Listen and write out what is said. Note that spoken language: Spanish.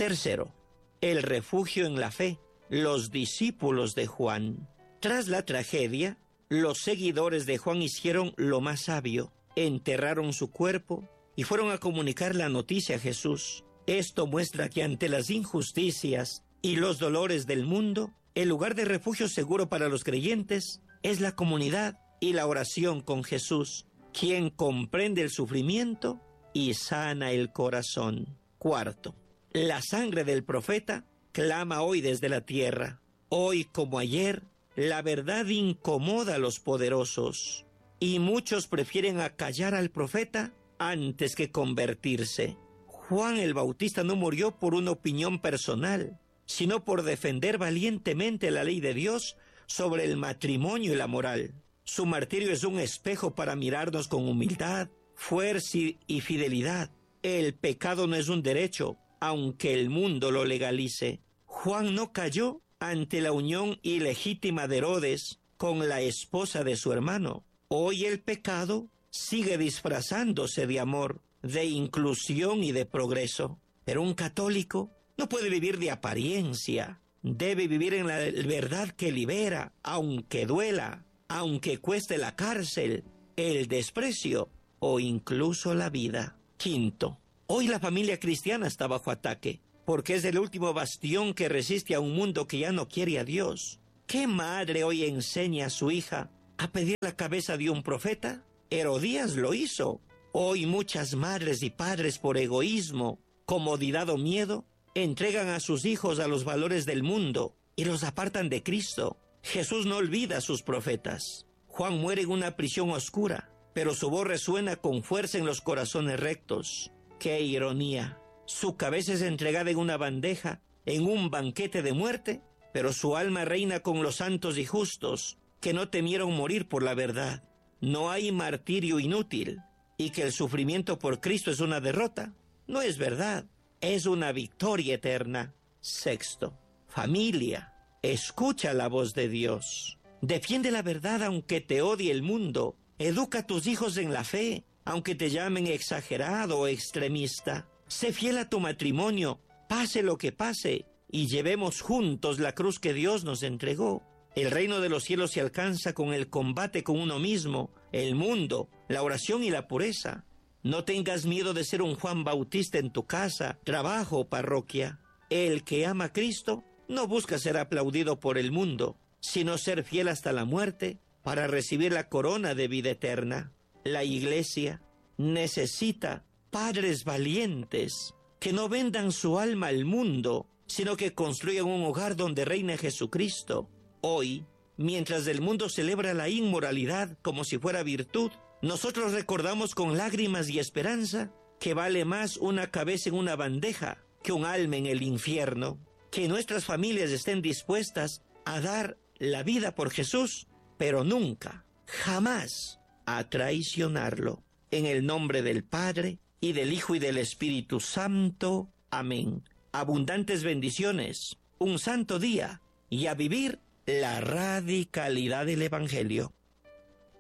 Tercero, el refugio en la fe, los discípulos de Juan. Tras la tragedia, los seguidores de Juan hicieron lo más sabio, enterraron su cuerpo y fueron a comunicar la noticia a Jesús. Esto muestra que ante las injusticias y los dolores del mundo, el lugar de refugio seguro para los creyentes es la comunidad y la oración con Jesús, quien comprende el sufrimiento y sana el corazón. Cuarto, la sangre del profeta clama hoy desde la tierra. Hoy como ayer, la verdad incomoda a los poderosos y muchos prefieren acallar al profeta antes que convertirse. Juan el Bautista no murió por una opinión personal, sino por defender valientemente la ley de Dios sobre el matrimonio y la moral. Su martirio es un espejo para mirarnos con humildad, fuerza y fidelidad. El pecado no es un derecho, aunque el mundo lo legalice. Juan no cayó ante la unión ilegítima de Herodes con la esposa de su hermano. Hoy el pecado sigue disfrazándose de amor, de inclusión y de progreso. Pero un católico no puede vivir de apariencia. Debe vivir en la verdad que libera, aunque duela, aunque cueste la cárcel, el desprecio o incluso la vida. Quinto, hoy la familia cristiana está bajo ataque, porque es el último bastión que resiste a un mundo que ya no quiere a Dios. ¿Qué madre hoy enseña a su hija a pedir la cabeza de un profeta? Herodías lo hizo. Hoy muchas madres y padres, por egoísmo, comodidad o miedo, entregan a sus hijos a los valores del mundo y los apartan de Cristo. Jesús no olvida a sus profetas. Juan muere en una prisión oscura, pero su voz resuena con fuerza en los corazones rectos. ¡Qué ironía! Su cabeza es entregada en una bandeja, en un banquete de muerte, pero su alma reina con los santos y justos, que no temieron morir por la verdad. No hay martirio inútil, y que el sufrimiento por Cristo es una derrota. No es verdad, es una victoria eterna. Sexto, familia, escucha la voz de Dios. Defiende la verdad aunque te odie el mundo. Educa a tus hijos en la fe, aunque te llamen exagerado o extremista. Sé fiel a tu matrimonio, pase lo que pase, y llevemos juntos la cruz que Dios nos entregó. El reino de los cielos se alcanza con el combate con uno mismo, el mundo, la oración y la pureza. No tengas miedo de ser un Juan Bautista en tu casa, trabajo o parroquia. El que ama a Cristo no busca ser aplaudido por el mundo, sino ser fiel hasta la muerte para recibir la corona de vida eterna. La Iglesia necesita padres valientes que no vendan su alma al mundo, sino que construyan un hogar donde reine Jesucristo. Hoy, mientras el mundo celebra la inmoralidad como si fuera virtud, nosotros recordamos con lágrimas y esperanza que vale más una cabeza en una bandeja que un alma en el infierno. Que nuestras familias estén dispuestas a dar la vida por Jesús, pero nunca, jamás, a traicionarlo. En el nombre del Padre, y del Hijo y del Espíritu Santo. Amén. Abundantes bendiciones, un santo día, y a vivir la radicalidad del Evangelio.